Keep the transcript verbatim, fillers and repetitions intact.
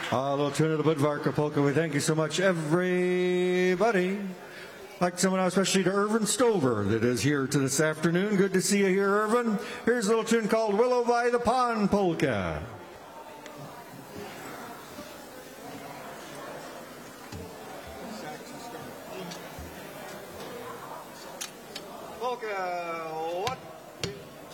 A little tune of the Budvarka Polka. We thank you so much, everybody. I'd like someone else, especially to Irvin Stover, that is here to this afternoon. Good to see you here, Irvin. Here's a little tune called Willow by the Pond Polka. Polka, what?